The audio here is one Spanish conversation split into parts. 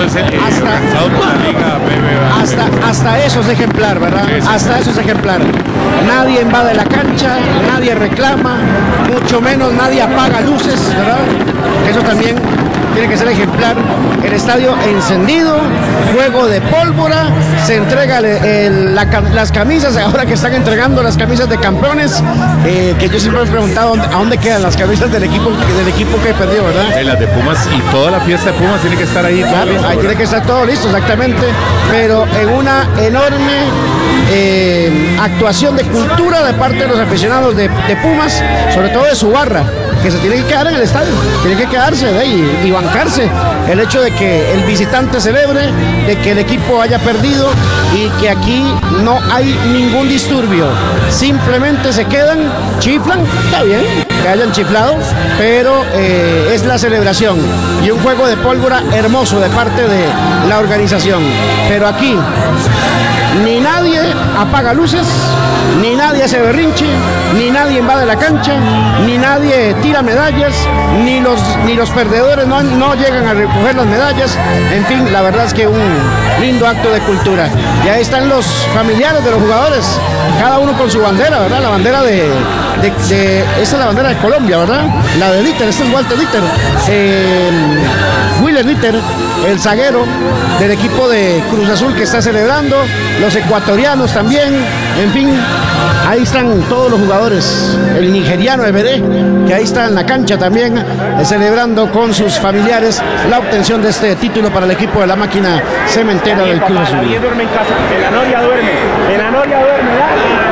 eso es organizado por la Liga BBVA. Hasta eso es ejemplar, ¿verdad? Sí, sí. Hasta eso es ejemplar. Nadie invade la cancha, nadie reclama, mucho menos nadie apaga luces, ¿verdad? Eso también tiene que ser ejemplar. El estadio encendido, juego de pólvora, se entrega las camisas, ahora que están entregando las camisas de campeones, que yo siempre me he preguntado a dónde quedan las camisas del equipo que perdió, ¿verdad? Las de Pumas y toda la fiesta de Pumas tiene que estar ahí. Claro, listo, ahí tiene que estar todo listo, exactamente, pero en una enorme actuación de cultura de parte de los aficionados de Pumas, sobre todo de su barra, que se tiene que quedar en el estadio, tiene que quedarse de ahí y bancarse el hecho de que el visitante celebre, de que el equipo haya perdido y que aquí no hay ningún disturbio, simplemente se quedan, chiflan, está bien que hayan chiflado, pero es la celebración y un juego de pólvora hermoso de parte de la organización, pero aquí ni nadie apaga luces, ni nadie hace berrinche, ni nadie invade la cancha, ni nadie tira medallas, ni los perdedores no llegan a recoger las medallas. En fin, la verdad es que un lindo acto de cultura. Y ahí están los familiares de los jugadores, cada uno con su bandera, ¿verdad? La bandera esta es la bandera de Colombia, ¿verdad? La de Dieter, este es Walter Dieter, Willer Dieter, el zaguero del equipo de Cruz Azul que está celebrando, los ecuatorianos también, en fin, ahí están todos los jugadores, el nigeriano Everé, que ahí está en la cancha también, celebrando con sus familiares la obtención de este título para el equipo de la máquina cementera del Cruz Azul. También duerme en casa, en la Noria duerme, dale.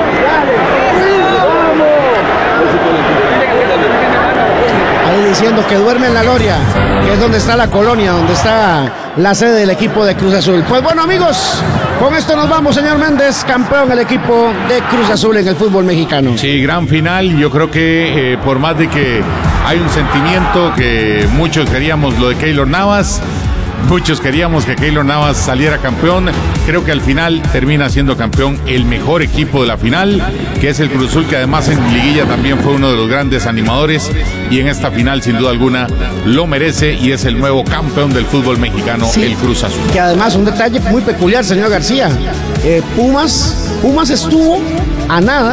Ahí diciendo que duerme en la Gloria, que es donde está la colonia, donde está la sede del equipo de Cruz Azul. Pues bueno, amigos, con esto nos vamos, señor Méndez, campeón el equipo de Cruz Azul en el fútbol mexicano. Sí, gran final. Yo creo que por más de que hay un sentimiento que muchos queríamos lo de Keylor Navas, muchos queríamos que Keylor Navas saliera campeón. Creo que al final termina siendo campeón el mejor equipo de la final, que es el Cruz Azul, que además en liguilla también fue uno de los grandes animadores y en esta final sin duda alguna lo merece y es el nuevo campeón del fútbol mexicano, sí, el Cruz Azul. Que además un detalle muy peculiar, señor García, Pumas estuvo a nada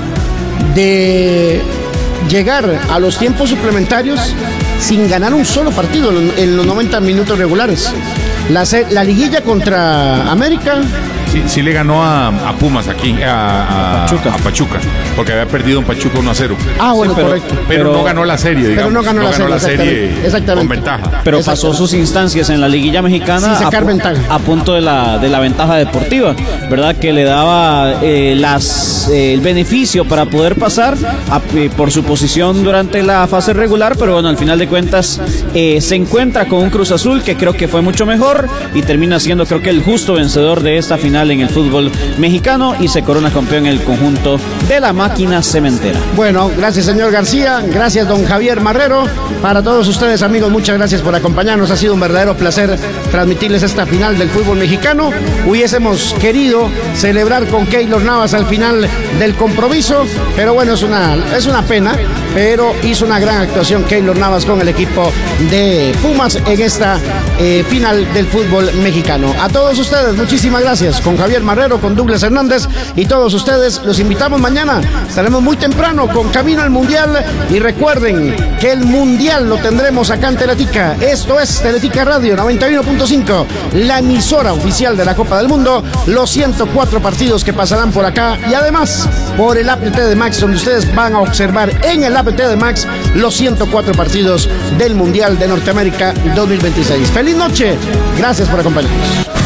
de llegar a los tiempos suplementarios sin ganar un solo partido en los 90 minutos regulares. La liguilla contra América. Sí le ganó a Pumas aquí, a Pachuca, porque había perdido en Pachuca 1-0. Ah, bueno, sí, correcto. Pero no ganó la serie, digamos. Pero no ganó la serie exactamente. Con ventaja. Pero pasó sus instancias en la liguilla mexicana a punto de la ventaja deportiva, ¿verdad? Que le daba el beneficio para poder pasar por su posición durante la fase regular, pero bueno, al final de cuentas se encuentra con un Cruz Azul que creo que fue mucho mejor y termina siendo, creo que, el justo vencedor de esta final en el fútbol mexicano y se corona campeón en el conjunto de la máquina cementera. Bueno, gracias, señor García, gracias, don Javier Marrero. Para todos ustedes, amigos, muchas gracias por acompañarnos. Ha sido un verdadero placer transmitirles esta final del fútbol mexicano. Hubiésemos querido celebrar con Keylor Navas al final del compromiso, pero bueno, es una pena, pero hizo una gran actuación Keylor Navas con el equipo de Pumas en esta final del fútbol mexicano. A todos ustedes, muchísimas gracias. Con Javier Marrero, con Douglas Hernández y todos ustedes, los invitamos mañana. Estaremos muy temprano con Camino al Mundial y recuerden que el Mundial lo tendremos acá en Teletica. Esto es Teletica Radio 91.5, la emisora oficial de la Copa del Mundo, los 104 partidos que pasarán por acá y además por el APT de Max, donde ustedes van a observar en el APT de Max los 104 partidos del Mundial de Norteamérica 2026. ¡Feliz noche! Gracias por acompañarnos.